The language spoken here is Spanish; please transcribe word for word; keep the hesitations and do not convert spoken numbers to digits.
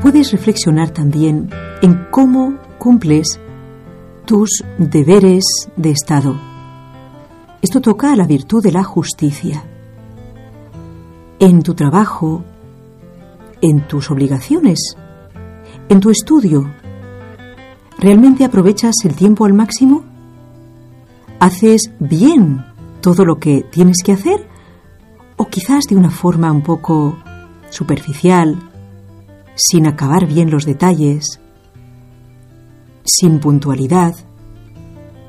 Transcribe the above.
puedes reflexionar también en cómo cumples tus deberes de Estado. Esto toca a la virtud de la justicia. En tu trabajo, en tus obligaciones, en tu estudio, ¿realmente aprovechas el tiempo al máximo? ¿Haces bien todo lo que tienes que hacer? ¿O quizás de una forma un poco superficial, sin acabar bien los detalles, sin puntualidad?